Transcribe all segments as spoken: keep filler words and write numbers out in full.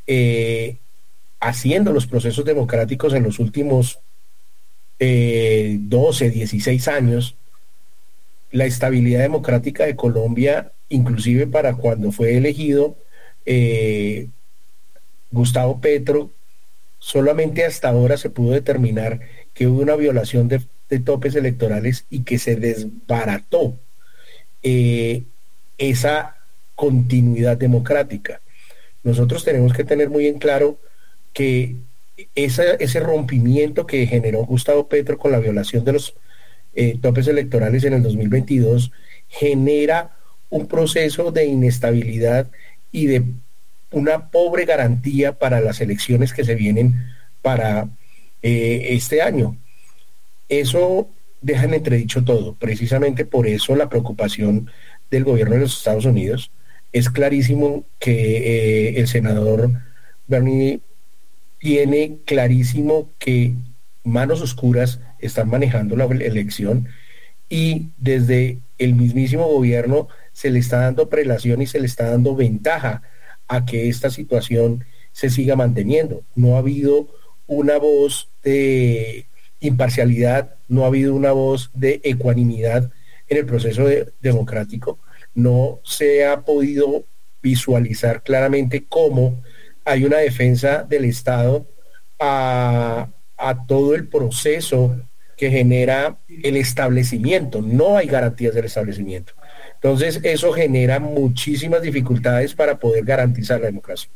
eh, haciendo los procesos democráticos en los últimos eh, doce, dieciséis años, la estabilidad democrática de Colombia, inclusive para cuando fue elegido eh, Gustavo Petro, solamente hasta ahora se pudo determinar que hubo una violación de, de topes electorales y que se desbarató eh, esa continuidad democrática. Nosotros tenemos que tener muy en claro que esa, ese rompimiento que generó Gustavo Petro con la violación de los eh, topes electorales en el dos mil veintidós genera un proceso de inestabilidad y de una pobre garantía para las elecciones que se vienen para eh, este año. Eso deja en entredicho todo. Precisamente por eso la preocupación del gobierno de los Estados Unidos. Es clarísimo que eh, el senador Bernie tiene clarísimo que manos oscuras están manejando la elección y desde el mismísimo gobierno se le está dando prelación y se le está dando ventaja a que esta situación se siga manteniendo. No ha habido una voz de imparcialidad, no ha habido una voz de ecuanimidad en el proceso de, democrático. No se ha podido visualizar claramente cómo hay una defensa del Estado a, a todo el proceso que genera el establecimiento. No hay garantías del establecimiento. Entonces, eso genera muchísimas dificultades para poder garantizar la democracia.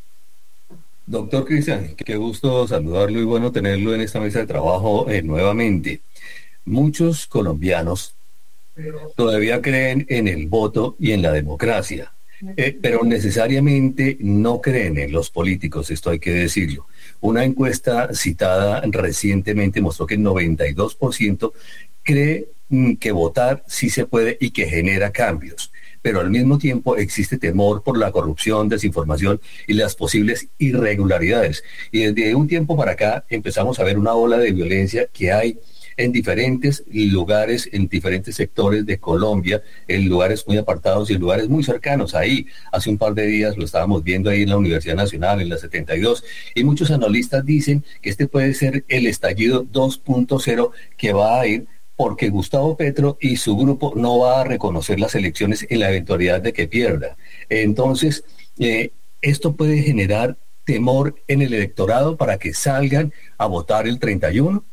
Doctor Cristian, qué gusto saludarlo y bueno tenerlo en esta mesa de trabajo eh, nuevamente. Muchos colombianos todavía creen en el voto y en la democracia, eh, pero necesariamente no creen en los políticos, esto hay que decirlo. Una encuesta citada recientemente mostró que el noventa y dos por ciento cree mm, que votar sí se puede y que genera cambios, pero al mismo tiempo existe temor por la corrupción, desinformación y las posibles irregularidades. Y desde un tiempo para acá empezamos a ver una ola de violencia que hay en diferentes lugares, en diferentes sectores de Colombia, en lugares muy apartados y en lugares muy cercanos. Ahí, hace un par de días lo estábamos viendo ahí en la Universidad Nacional, en la setenta y dos, y muchos analistas dicen que este puede ser el estallido dos punto cero que va a ir porque Gustavo Petro y su grupo no va a reconocer las elecciones en la eventualidad de que pierda. Entonces, eh, esto puede generar temor en el electorado para que salgan a votar el treinta y uno.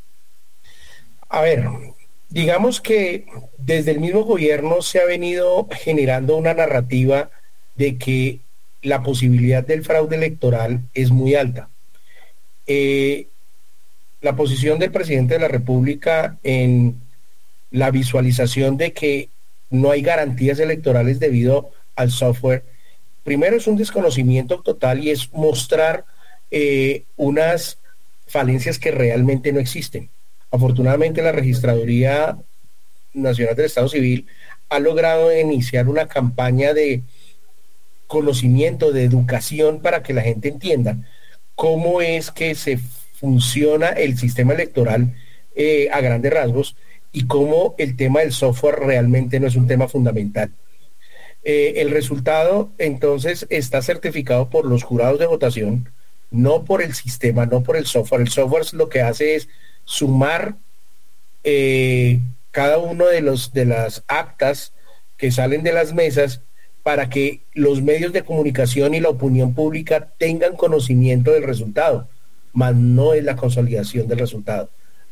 A ver, digamos que desde el mismo gobierno se ha venido generando una narrativa de que la posibilidad del fraude electoral es muy alta. Eh, la posición del presidente de la República en la visualización de que no hay garantías electorales debido al software, primero es un desconocimiento total y es mostrar eh, unas falencias que realmente no existen. Afortunadamente la Registraduría Nacional del Estado Civil ha logrado iniciar una campaña de conocimiento, de educación para que la gente entienda cómo es que se funciona el sistema electoral eh, a grandes rasgos y cómo el tema del software realmente no es un tema fundamental. Eh, el resultado entonces está certificado por los jurados de votación, no por el sistema, no por el software. El software lo que hace es sumar eh, cada uno de los de las actas que salen de las mesas para que los medios de comunicación y la opinión pública tengan conocimiento del resultado, mas no es la consolidación del resultado.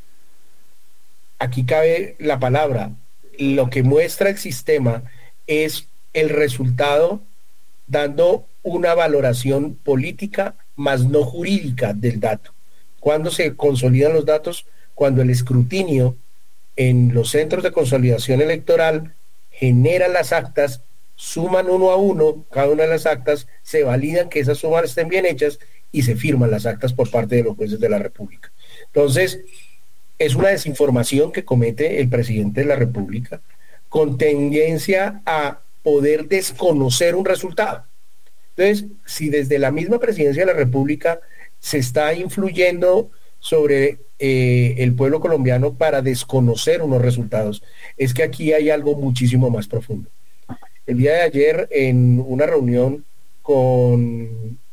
Aquí cabe la palabra, lo que muestra el sistema es el resultado dando una valoración política, más no jurídica del dato. ¿Cuándo se consolidan los datos? Cuando el escrutinio en los centros de consolidación electoral genera las actas, suman uno a uno cada una de las actas, se validan que esas sumas estén bien hechas y se firman las actas por parte de los jueces de la República. Entonces, es una desinformación que comete el presidente de la República con tendencia a poder desconocer un resultado. Entonces, si desde la misma presidencia de la República se está influyendo sobre eh, el pueblo colombiano para desconocer unos resultados, es que aquí hay algo muchísimo más profundo. El día de ayer, en una reunión con